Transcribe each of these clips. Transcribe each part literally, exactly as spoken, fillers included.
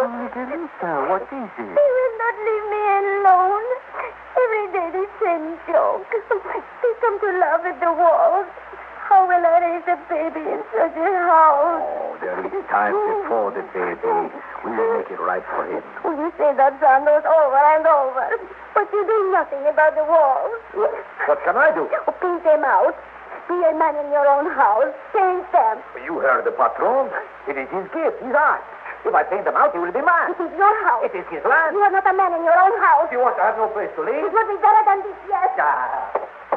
Miguelita, what is it? They will not leave me alone. Every day they send jokes. They come to laugh at the walls. How will I raise a baby in such a house? Oh, there is time before the baby. We will make it right for him. Oh, you say that, Santos, over and over. But you do nothing about the walls. What can I do? Oh, paint them out. Be a man in your own house. Paint them. You heard the patron. It is his gift, his art. If I paint them out, he will be mine. It is your house. It is his land. You are not a man in your own house. You want to have no place to live? It would be better than this, yes. Ah.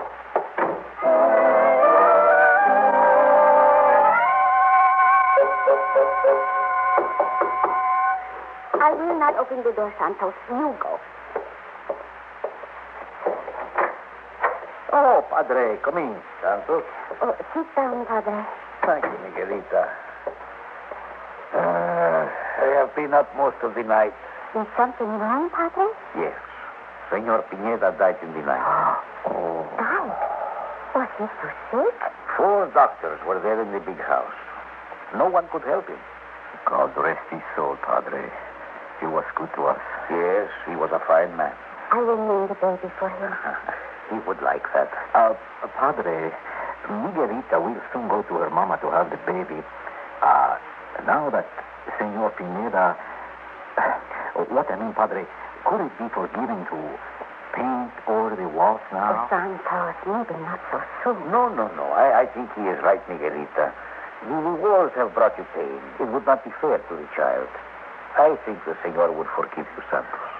I will not open the door, Santos. You go. Oh, Padre, come in, Santos. Oh, sit down, Padre. Thank you, Miguelita. Uh, I have been up most of the night. Is something wrong, Padre? Yes. Senor Pineda died in the night. Oh. Died? Was he so sick? Four doctors were there in the big house. No one could help him. God rest his soul, Padre. He was good to us. Yes, he was a fine man. I will name the baby for him. He would like that. Uh, Padre, Miguelita will soon go to her mama to have the baby. Uh, now that Senor Pineda... Uh, what I mean, Padre, could it be forgiven to paint over the walls now? Oh, Santos, maybe not so soon. No, no, no. I, I think he is right, Miguelita. The walls have brought you pain. It would not be fair to the child. I think the Senor would forgive you, Santos.